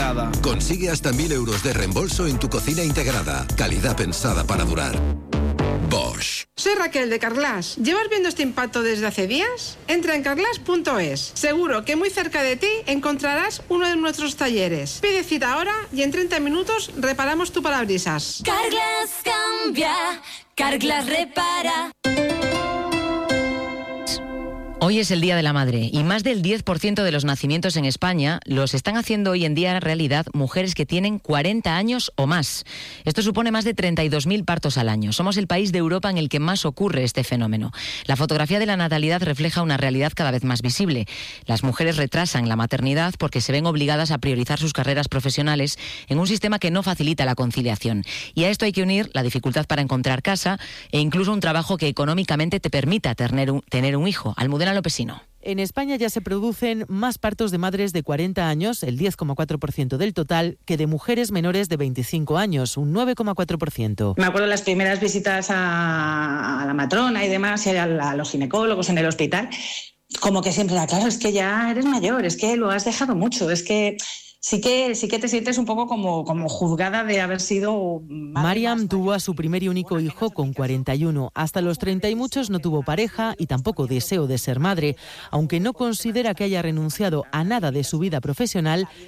integrada. Consigue hasta 1.000 euros de reembolso en tu cocina integrada. Calidad pensada para durar. Bosch. Soy Raquel de Carglass. ¿Llevas viendo este impacto desde hace días? Entra en carglass.es. Seguro que muy cerca de ti encontrarás uno de nuestros talleres. Pide cita ahora y en 30 minutos reparamos tu parabrisas. Carglass cambia, Carglass repara. Hoy es el Día de la Madre y más del 10% de los nacimientos en España los están haciendo hoy en día en realidad mujeres que tienen 40 años o más. Esto supone más de 32.000 partos al año. Somos el país de Europa en el que más ocurre este fenómeno. La fotografía de la natalidad refleja una realidad cada vez más visible. Las mujeres retrasan la maternidad porque se ven obligadas a priorizar sus carreras profesionales en un sistema que no facilita la conciliación. Y a esto hay que unir la dificultad para encontrar casa e incluso un trabajo que económicamente te permita tener un hijo. Almudena Lopesino. En España ya se producen más partos de madres de 40 años, el 10,4% del total, que de mujeres menores de 25 años, un 9,4%. Me acuerdo de las primeras visitas a la matrona y demás, y a los ginecólogos en el hospital, como que siempre era, claro, es que ya eres mayor, es que lo has dejado mucho, es que sí que te sientes un poco como juzgada de haber sido... Mariam tuvo a su primer y único hijo con 41. Hasta los 30 y muchos no tuvo pareja y tampoco deseo de ser madre. Aunque no considera que haya renunciado a nada de su vida profesional,